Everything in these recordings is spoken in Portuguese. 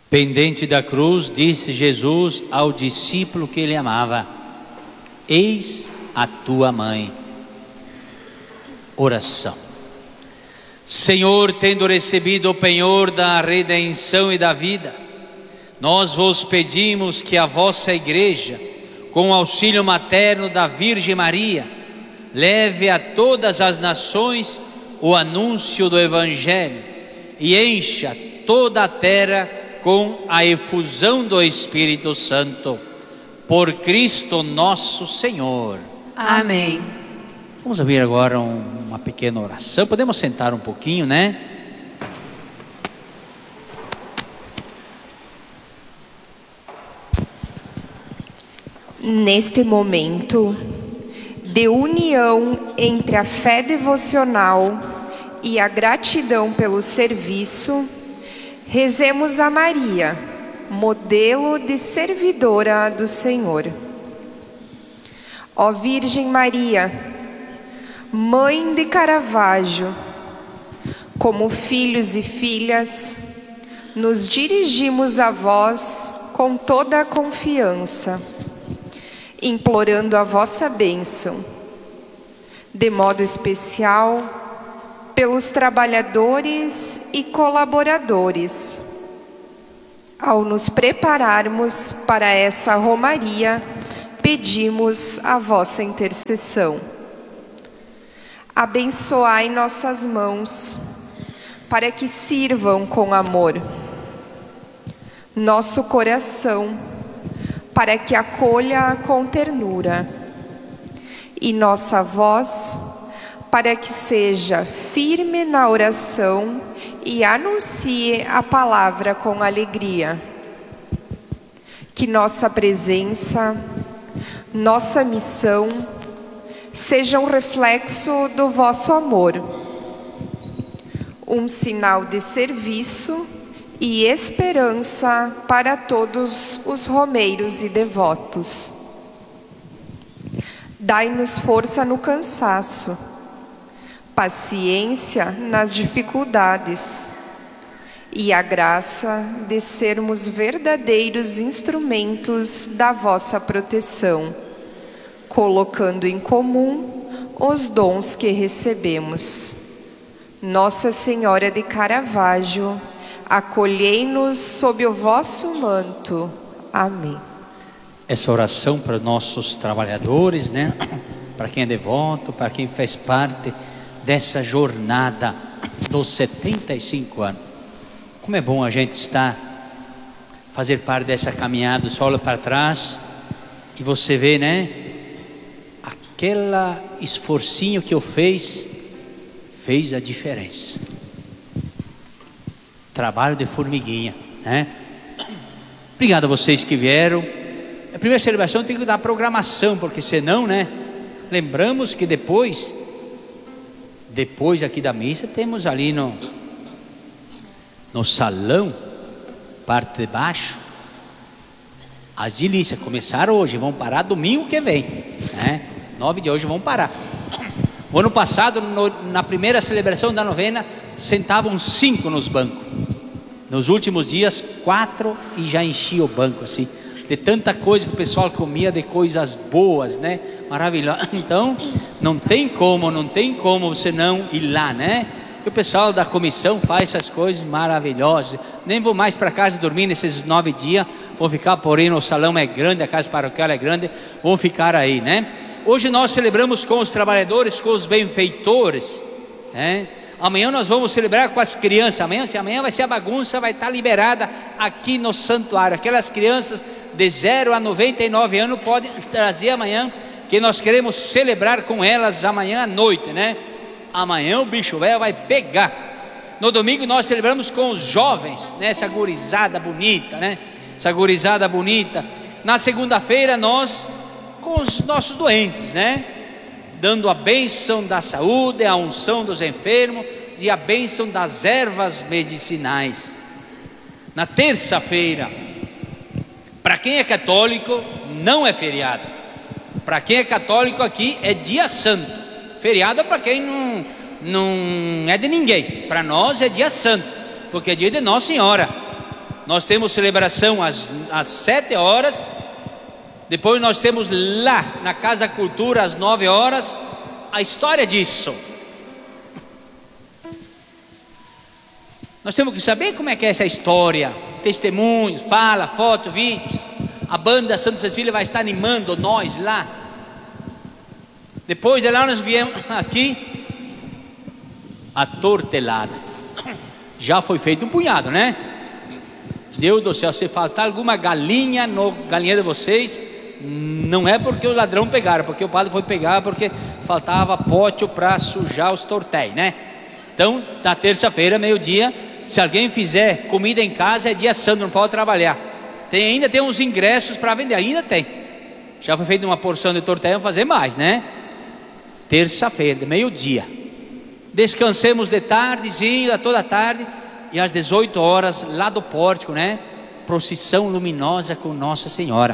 Pendente da cruz, disse Jesus ao discípulo que ele amava: eis a tua mãe. Oração. Senhor, tendo recebido o penhor da redenção e da vida, nós vos pedimos que a vossa igreja, com o auxílio materno da Virgem Maria, leve a todas as nações o anúncio do Evangelho e encha toda a terra com a efusão do Espírito Santo. Por Cristo nosso Senhor. Amém. Vamos ouvir agora uma pequena oração. Podemos sentar um pouquinho, né? Neste momento de união entre a fé devocional e a gratidão pelo serviço, rezemos a Maria, modelo de servidora do Senhor. Ó Virgem Maria, Mãe de Caravaggio, como filhos e filhas, nos dirigimos a vós com toda a confiança, implorando a vossa bênção, de modo especial pelos trabalhadores e colaboradores. Ao nos prepararmos para essa romaria, pedimos a vossa intercessão. Abençoai nossas mãos, para que sirvam com amor, nosso coração, para que acolha com ternura, e nossa voz, para que seja firme na oração e anuncie a palavra com alegria. Que nossa presença, nossa missão, seja um reflexo do vosso amor, um sinal de serviço e esperança para todos os romeiros e devotos. Dai-nos força no cansaço, paciência nas dificuldades e a graça de sermos verdadeiros instrumentos da vossa proteção, colocando em comum os dons que recebemos. Nossa Senhora de Caravaggio, acolhei-nos sob o vosso manto. Amém. Essa oração para os nossos trabalhadores, né? Para quem é devoto, para quem faz parte dessa jornada dos 75 anos. Como é bom a gente fazer parte dessa caminhada. Você olha para trás e você vê, né? Aquele esforcinho que eu fez a diferença. Trabalho de formiguinha, né? Obrigado a vocês que vieram. A primeira celebração tem que dar programação, porque senão, né? Lembramos que depois aqui da missa, temos ali no salão, parte de baixo, as delícias. Começaram hoje, vão parar domingo que vem, né? 9 de hoje vão parar. O ano passado, na primeira celebração da novena, sentavam 5 nos bancos. Nos últimos dias, 4 e já enchia o banco, assim, de tanta coisa que o pessoal comia, de coisas boas, né? Maravilhoso. Então, não tem como você não ir lá, né? E o pessoal da comissão faz essas coisas maravilhosas. Nem vou mais para casa dormir nesses 9 dias. Vou ficar, porém, o salão é grande, a casa paroquial é grande. Vou ficar aí, né? Hoje nós celebramos com os trabalhadores, com os benfeitores, né? Amanhã nós vamos celebrar com as crianças. Amanhã vai ser a bagunça, vai estar liberada aqui no santuário. Aquelas crianças de 0 a 99 anos podem trazer amanhã, que nós queremos celebrar com elas amanhã à noite, né? Amanhã o bicho velho vai pegar. No domingo nós celebramos com os jovens, né? Essa gurizada bonita, né? Essa gurizada bonita. Na segunda-feira nós com os nossos doentes, né? Dando a bênção da saúde, a unção dos enfermos e a bênção das ervas medicinais. Na terça-feira, para quem é católico, não é feriado. Para quem é católico aqui é dia santo. Feriado é para quem não é de ninguém. Para nós é dia santo, porque é dia de Nossa Senhora. nós temos celebração às 7 horas. Depois nós temos lá na Casa da Cultura às 9 horas a história disso. Nós temos que saber como é que é essa história. Testemunhos, fala, foto, vídeos. A banda Santa Cecília vai estar animando nós lá. Depois de lá nós viemos aqui a tortelada. Já foi feito um punhado, né? Deus do céu, se faltar alguma galinha no galinheiro de vocês, não é porque o ladrão pegaram, porque o padre foi pegar porque faltava pote para sujar os tortéis, né? Então, na terça-feira, meio-dia, se alguém fizer comida em casa, é dia santo, não pode trabalhar. Ainda tem uns ingressos para vender, ainda tem. Já foi feita uma porção de tortéis, vamos fazer mais, né? Terça-feira, meio-dia. Descansemos de tardezinho, toda a tarde. E às 18 horas, lá do pórtico, né? Procissão luminosa com Nossa Senhora.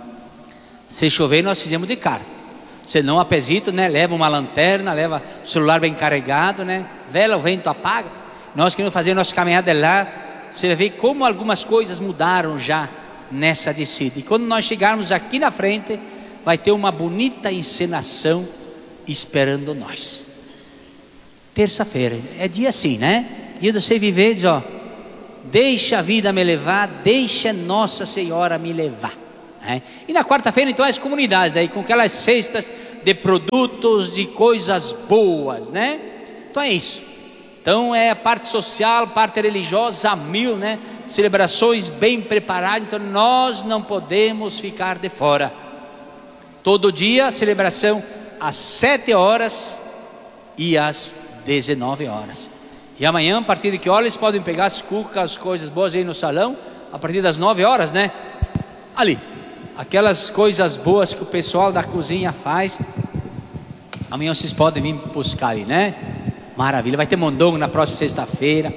Se chover, nós fizemos de cara. Se não, a pezito, né? Leva uma lanterna, leva o celular bem carregado, né? Vela, o vento apaga. Nós queremos fazer nossa caminhada lá. Você vai ver como algumas coisas mudaram já nessa descida. E quando nós chegarmos aqui na frente, vai ter uma bonita encenação esperando nós. Terça-feira, é dia assim, né? Dia de você viver, diz, ó, deixa a vida me levar, deixa Nossa Senhora me levar, né? E na quarta-feira então as comunidades aí, com aquelas cestas de produtos, de coisas boas, né? Então é isso. Então é a parte social, parte religiosa a mil, né? Celebrações bem preparadas, então nós não podemos ficar de fora. Todo dia celebração às 7 horas e às 19 horas. E amanhã, a partir de que horas eles podem pegar as cucas, as coisas boas aí no salão? A partir das 9 horas, né? Ali, aquelas coisas boas que o pessoal da cozinha faz. Amanhã vocês podem vir buscar ali, né? Maravilha, vai ter mondongo na próxima sexta-feira.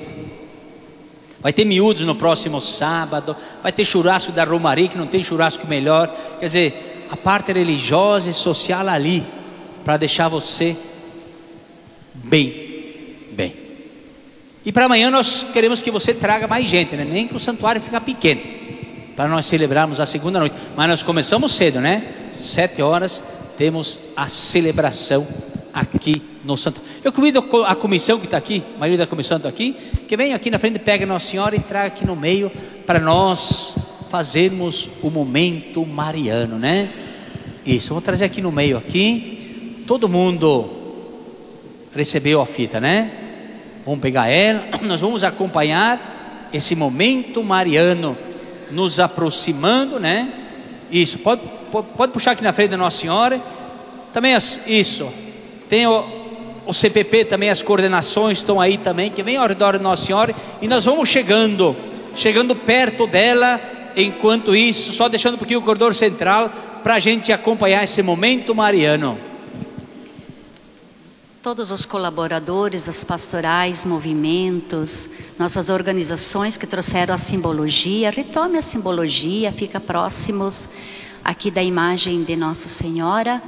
Vai ter miúdos no próximo sábado. Vai ter churrasco da Romaria, que não tem churrasco melhor. Quer dizer, a parte religiosa e social ali, para deixar você bem. E para amanhã nós queremos que você traga mais gente, né? Nem que o santuário fique pequeno, para nós celebrarmos a segunda noite. Mas nós começamos cedo, né? 7 horas temos a celebração aqui no santuário. Eu convido a comissão que está aqui, a maioria da comissão está aqui, que venha aqui na frente, pega Nossa Senhora e traga aqui no meio, para nós fazermos o momento mariano, né? Isso, vou trazer aqui no meio aqui. Todo mundo recebeu a fita, né? Vamos pegar ela, nós vamos acompanhar esse momento mariano, nos aproximando, né? Isso, pode puxar aqui na frente da Nossa Senhora. Também isso, tem o CPP também, as coordenações estão aí também, que vem ao redor da Nossa Senhora. E nós vamos chegando perto dela. Enquanto isso, só deixando um pouquinho o corredor central, para a gente acompanhar esse momento mariano. Todos os colaboradores das pastorais, movimentos, nossas organizações que trouxeram a simbologia, retome a simbologia, fica próximos aqui da imagem de Nossa Senhora.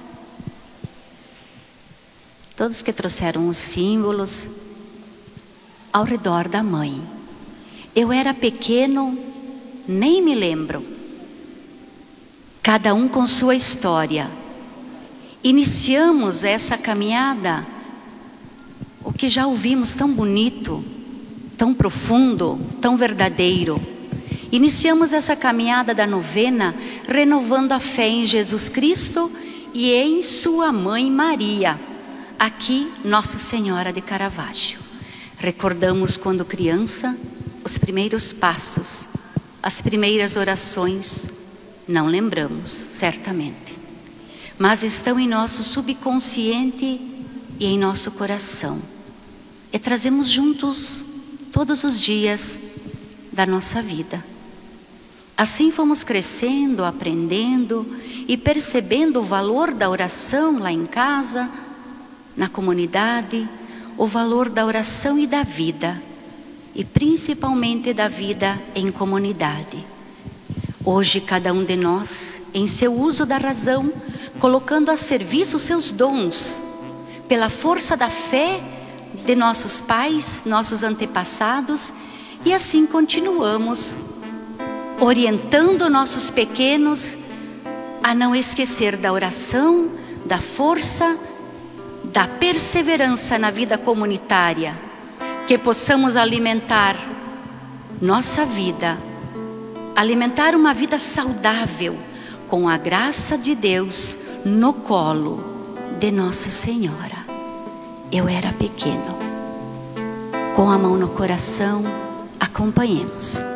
Todos que trouxeram os símbolos ao redor da mãe. Eu era pequeno, nem me lembro. Cada um com sua história. Iniciamos essa caminhada, o que já ouvimos tão bonito, tão profundo, tão verdadeiro. Iniciamos essa caminhada da novena, renovando a fé em Jesus Cristo e em sua mãe Maria, aqui Nossa Senhora de Caravaggio. Recordamos quando criança, os primeiros passos, as primeiras orações, não lembramos, certamente. Mas estão em nosso subconsciente e em nosso coração. E trazemos juntos todos os dias da nossa vida. Assim fomos crescendo, aprendendo e percebendo o valor da oração lá em casa, na comunidade, o valor da oração e da vida, e principalmente da vida em comunidade. Hoje cada um de nós, em seu uso da razão, colocando a serviço os seus dons, pela força da fé de nossos pais, nossos antepassados, E assim continuamos, orientando nossos pequenos a não esquecer da oração, da força, da perseverança na vida comunitária, que possamos alimentar nossa vida, alimentar uma vida saudável, com a graça de Deus no colo de Nossa Senhora. Eu era pequeno. Com a mão no coração, acompanhemos.